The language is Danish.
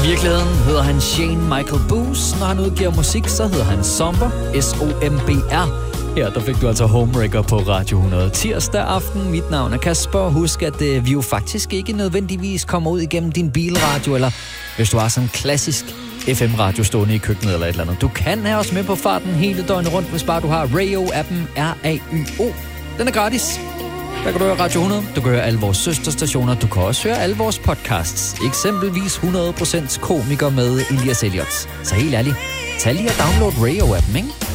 I virkeligheden hedder han Shane Michael Boos. Når han udgiver musik, så hedder han Somber, S-O-M-B-R. Her der fik du altså Homewrecker på Radio 100 tirsdag aften. Mit navn er Kasper. Husk, at vi jo faktisk ikke nødvendigvis kommer ud igennem din bilradio, eller hvis du har sådan en klassisk FM-radio stående i køkkenet eller et eller andet. Du kan have os med på farten hele døgnet rundt, hvis bare du har Rayo-appen, R-A-Y-O. Den er gratis. Der kan du høre Radio 100, du kan høre alle vores søsterstationer, du kan også høre alle vores podcasts. Eksempelvis 100% komiker med Elias Elliot. Så helt ærligt, tag lige og download Rayo-appen, ikke?